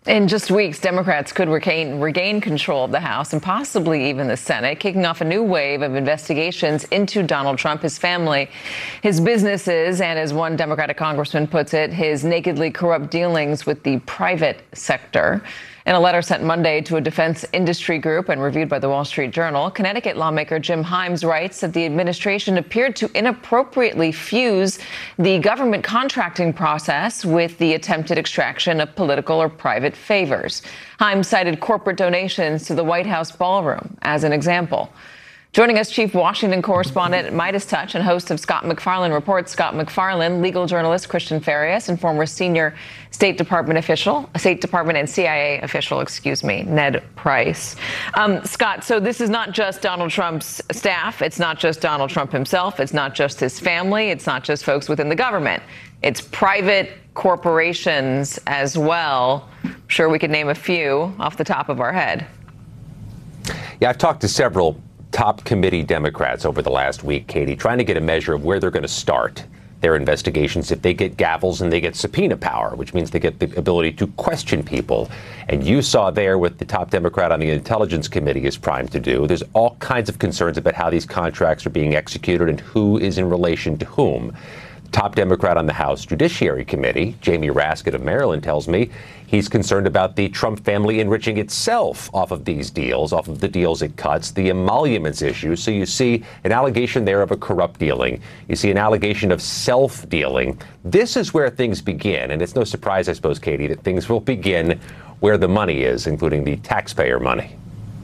In just weeks, Democrats could regain control of the House and possibly even the Senate, kicking off a new wave of investigations into Donald Trump, his family, his businesses, and as one Democratic congressman puts it, his nakedly corrupt dealings with the private sector. In a letter sent Monday to a defense industry group and reviewed by the Wall Street Journal, Connecticut lawmaker Jim Himes writes that the administration appeared to inappropriately fuse the government contracting process with the attempted extraction of political or private favors. Himes cited corporate donations to the White House ballroom as an example. Joining us, Chief Washington correspondent at Midas Touch and host of Scott MacFarlane Reports, Scott MacFarlane, legal journalist Christian Farias, and former senior State Department and CIA official, Ned Price. Scott, so this is not just Donald Trump's staff. It's not just Donald Trump himself. It's not just his family. It's not just folks within the government. It's private corporations as well. I'm sure we could name a few off the top of our head. Yeah, I've talked to several top committee Democrats over the last week, Katie, trying to get a measure of where they're going to start their investigations if they get gavels and they get subpoena power, which means they get the ability to question people. And you saw there what the top Democrat on the Intelligence Committee is primed to do. There's all kinds of concerns about how these contracts are being executed and who is in relation to whom. Top Democrat on the House Judiciary Committee, Jamie Raskin of Maryland, tells me he's concerned about the Trump family enriching itself off of these deals, off of the deals it cuts, the emoluments issue. So you see an allegation there of a corrupt dealing. You see an allegation of self-dealing. This is where things begin. And it's no surprise, I suppose, Katie, that things will begin where the money is, including the taxpayer money.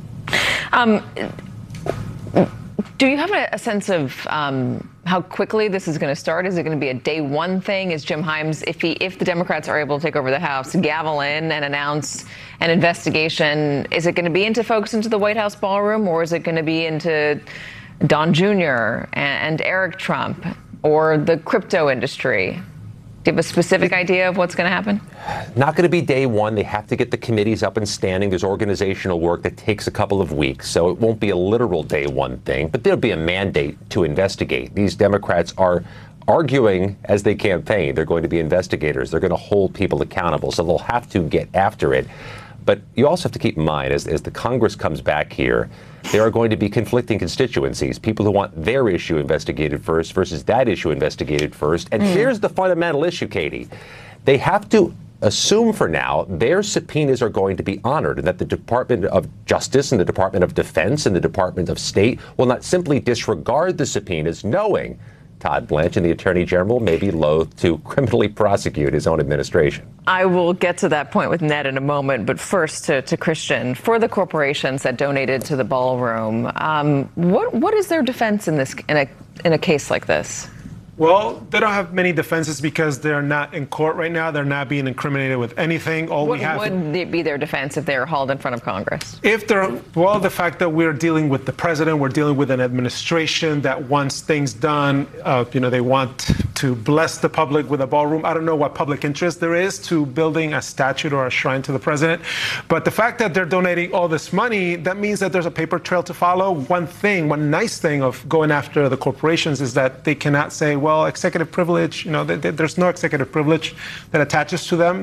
Do you have a sense of how quickly this is going to start? Is it going to be a day one thing? Is Jim Himes, if the Democrats are able to take over the House, gavel in and announce an investigation, is it going to be into folks into the White House ballroom, or is it going to be into Don Jr. and Eric Trump or the crypto industry? Do you have a specific idea of what's going to happen? Not going to be day one. They have to get the committees up and standing. There's organizational work that takes a couple of weeks, so it won't be a literal day one thing, but there'll be a mandate to investigate. These Democrats are arguing as they campaign. They're going to be investigators. They're going to hold people accountable, so they'll have to get after it. But you also have to keep in mind, as the Congress comes back here, there are going to be conflicting constituencies, people who want their issue investigated first versus that issue investigated first. And here's the fundamental issue, Katie. They have to assume for now their subpoenas are going to be honored, and that the Department of Justice and the Department of Defense and the Department of State will not simply disregard the subpoenas, knowing Todd Blanche and the Attorney General may be loath to criminally prosecute his own administration. I will get to that point with Ned in a moment, but first to Christian. For the corporations that donated to the ballroom, what is their defense in a case like this? Well, they don't have many defenses because they're not in court right now. They're not being incriminated with anything. What would be their defense if they were hauled in front of Congress? The fact that we're dealing with the president, we're dealing with an administration that wants things done. They want to bless the public with a ballroom. I don't know what public interest there is to building a statue or a shrine to the president. But the fact that they're donating all this money, that means that there's a paper trail to follow. One nice thing of going after the corporations is that they cannot say, well, executive privilege, there's no executive privilege that attaches to them.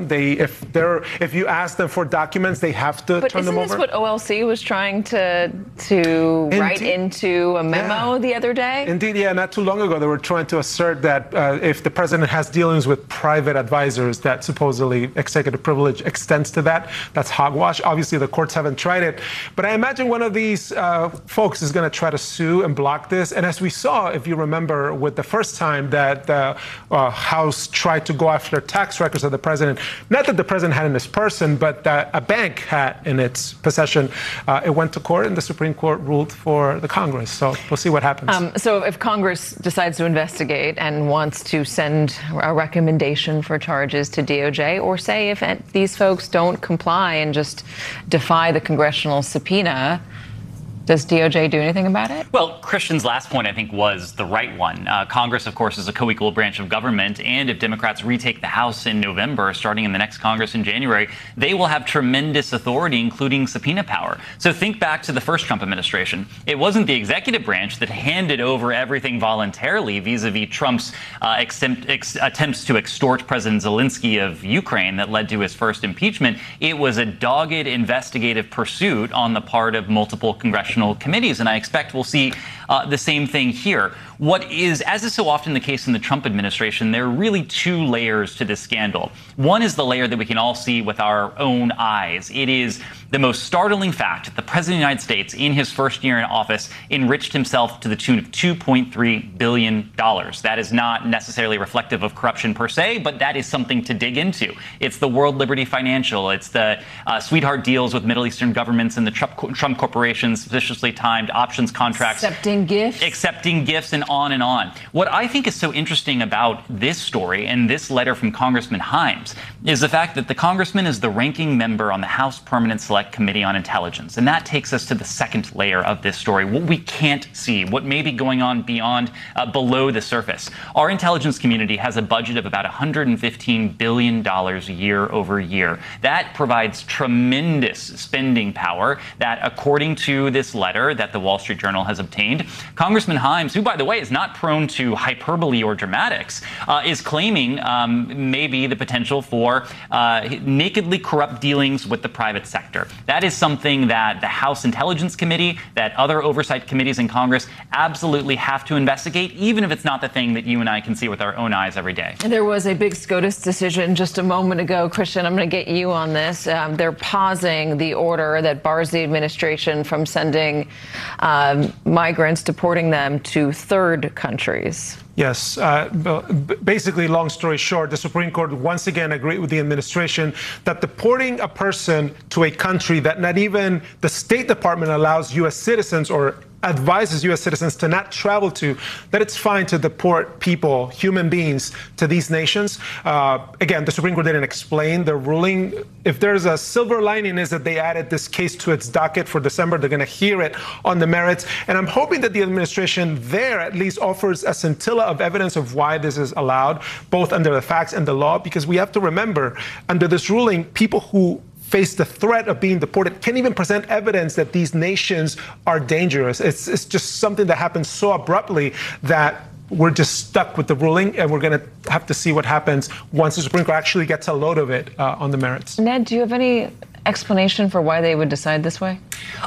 If you ask them for documents, they have to turn them over. But isn't this what OLC was trying to write into a memo the other day? Indeed, yeah. Not too long ago, they were trying to assert that if the president has dealings with private advisors, that supposedly executive privilege extends to that. That's hogwash. Obviously, the courts haven't tried it. But I imagine one of these folks is going to try to sue and block this. And as we saw, if you remember, with the first time that the House tried to go after tax records of the president, not that the president had in his person, but that a bank had in its possession, it went to court and the Supreme Court ruled for the Congress. So we'll see what happens. So if Congress decides to investigate and wants to send a recommendation for charges to DOJ, or say if these folks don't comply and just defy the congressional subpoena, Does DOJ do anything about it? Well, Christian's last point, I think, was the right one. Congress, of course, is a co-equal branch of government. And if Democrats retake the House in November, starting in the next Congress in January, they will have tremendous authority, including subpoena power. So think back to the first Trump administration. It wasn't the executive branch that handed over everything voluntarily vis-a-vis Trump's attempts to extort President Zelensky of Ukraine that led to his first impeachment. It was a dogged investigative pursuit on the part of multiple congressional committees, and I expect we'll see the same thing here. What is, as is so often the case in the Trump administration, there are really two layers to this scandal. One is the layer that we can all see with our own eyes. It is the most startling fact that the President of the United States, in his first year in office, enriched himself to the tune of $2.3 billion. That is not necessarily reflective of corruption per se, but that is something to dig into. It's the World Liberty Financial. It's the sweetheart deals with Middle Eastern governments and the Trump corporation's suspiciously timed options contracts. Accepting gifts and on and on. What I think is so interesting about this story and this letter from Congressman Himes is the fact that the congressman is the ranking member on the House Permanent Select Committee on Intelligence. And that takes us to the second layer of this story, what we can't see, what may be going on below the surface. Our intelligence community has a budget of about $115 billion year over year. That provides tremendous spending power that, according to this letter that the Wall Street Journal has obtained, Congressman Himes, who, by the way, is not prone to hyperbole or dramatics, is claiming maybe the potential for nakedly corrupt dealings with the private sector. That is something that the House Intelligence Committee, that other oversight committees in Congress absolutely have to investigate, even if it's not the thing that you and I can see with our own eyes every day. There was a big SCOTUS decision just a moment ago. Christian, I'm going to get you on this. They're pausing the order that bars the administration from sending migrants, deporting them to third countries. Yes. Basically, long story short, the Supreme Court once again agreed with the administration that deporting a person to a country that not even the State Department allows U.S. citizens or advises U.S. citizens to not travel to, that it's fine to deport people, human beings, to these nations. Again, the Supreme Court didn't explain the ruling. If there's a silver lining is that they added this case to its docket for December. They're going to hear it on the merits. And I'm hoping that the administration there at least offers a scintilla of evidence of why this is allowed, both under the facts and the law, because we have to remember, under this ruling, people who face the threat of being deported can't even present evidence that these nations are dangerous. It's just something that happens so abruptly that we're just stuck with the ruling, and we're going to have to see what happens once the Supreme Court actually gets a load of it on the merits. Ned, do you have any explanation for why they would decide this way?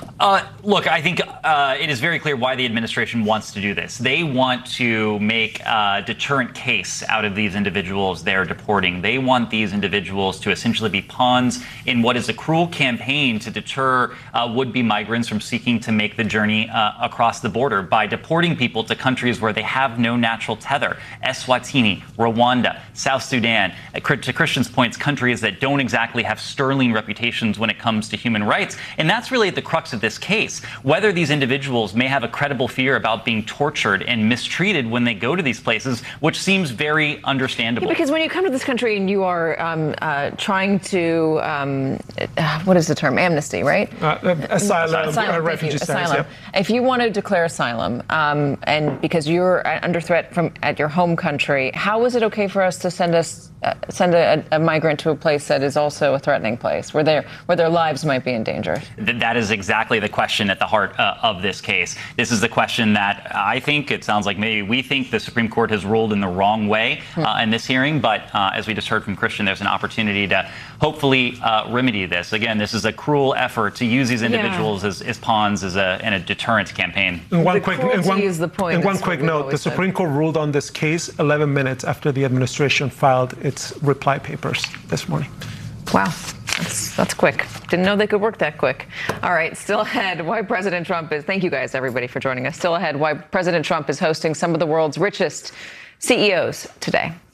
Look, I think it is very clear why the administration wants to do this. They want to make a deterrent case out of these individuals they're deporting. They want these individuals to essentially be pawns in what is a cruel campaign to deter would-be migrants from seeking to make the journey across the border by deporting people to countries where they have no natural tether. Eswatini, Rwanda, South Sudan. To Christian's points, countries that don't exactly have sterling reputations when it comes to human rights. And that's really at the crux of this case. Whether these individuals may have a credible fear about being tortured and mistreated when they go to these places, which seems very understandable. Yeah, because when you come to this country and you are trying to, what is the term? Amnesty, right? Asylum, refugee status. Asylum. Yep. If you want to declare asylum, and because you're under threat at your home country, how is it okay for us to send a migrant to a place that is also a threatening place, where their lives might be in danger? That is exactly the question at the heart of this case. This is the question that I think it sounds like maybe we think the Supreme Court has ruled in the wrong way in this hearing. But as we just heard from Christian, there's an opportunity to hopefully remedy this. Again, this is a cruel effort to use these individuals as pawns in a deterrent campaign. And one quick note, the said. Supreme Court ruled on this case 11 minutes after the administration filed its reply papers this morning. Wow. That's quick. Didn't know they could work that quick. All right, still ahead, why President Trump is, thank you guys, everybody, for joining us. Still ahead, why President Trump is hosting some of the world's richest CEOs today.